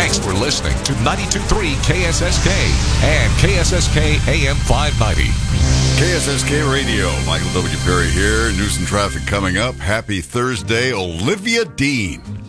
Thanks for listening to 92.3 KSSK and KSSK AM 590. KSSK Radio. Michael W. Perry here. News and traffic coming up. Happy Thursday, Olivia Dean.